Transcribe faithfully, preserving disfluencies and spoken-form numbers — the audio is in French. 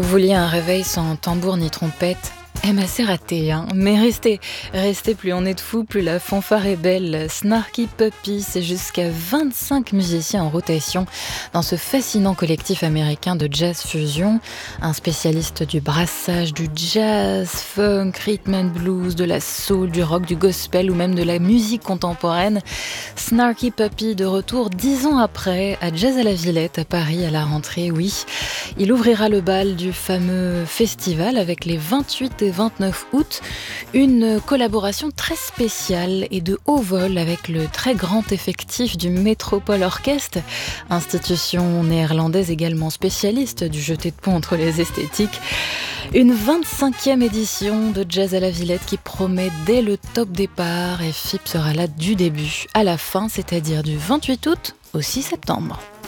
vouliez un réveil sans tambour ni trompette? Eh ben c'est raté, hein. Mais restez, restez, plus on est de fous, plus la fanfare est belle. Snarky Puppy, c'est jusqu'à vingt-cinq musiciens en rotation dans ce fascinant collectif américain de jazz fusion. Un spécialiste du brassage, du jazz, funk, rhythm and blues, de la soul, du rock, du gospel ou même de la musique contemporaine. Snarky Puppy de retour dix ans après à Jazz à la Villette à Paris à la rentrée, oui. Il ouvrira le bal du fameux festival avec les vingt-huit et vingt-neuf août, une collaboration très spéciale et de haut vol avec le très grand effectif du Metropole Orchestre, institution néerlandaise également spécialiste du jeté de pont entre les esthétiques. Une vingt-cinquième édition de Jazz à la Villette qui promet dès le top départ, et F I P sera là du début à la fin, c'est-à-dire du vingt-huit août au six septembre.